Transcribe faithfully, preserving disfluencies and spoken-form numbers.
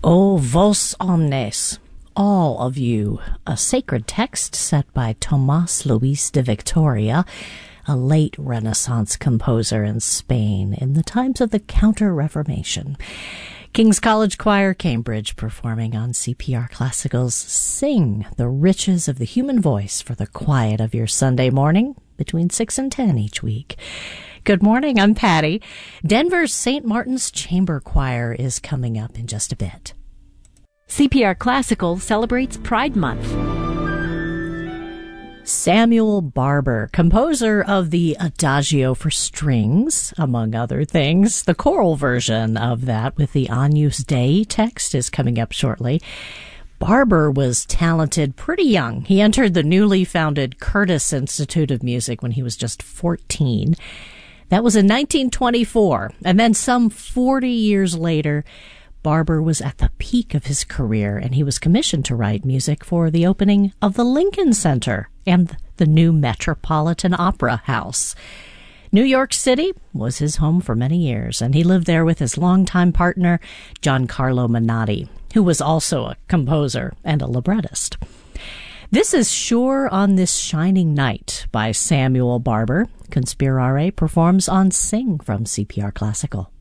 O vos omnes, all of you, a sacred text set by Tomás Luis de Victoria, a late Renaissance composer in Spain in the times of the Counter-Reformation. King's College Choir, Cambridge, performing on C P R Classical's Sing, the Riches of the Human Voice for the Quiet of Your Sunday Morning, between six and ten each week. Good morning, I'm Patty. Denver's Saint Martin's Chamber Choir is coming up in just a bit. C P R Classical celebrates Pride Month. Samuel Barber, composer of the Adagio for Strings, among other things. The choral version of that with the Agnus Dei text is coming up shortly. Barber was talented pretty young. He entered the newly founded Curtis Institute of Music when he was just fourteen. That was in nineteen twenty-four, and then some forty years later, Barber was at the peak of his career, and he was commissioned to write music for the opening of the Lincoln Center and the new Metropolitan Opera House. New York City was his home for many years, and he lived there with his longtime partner, Giancarlo Menotti, who was also a composer and a librettist. This is Sure on This Shining Night by Samuel Barber. Conspirare performs on Sing from C P R Classical.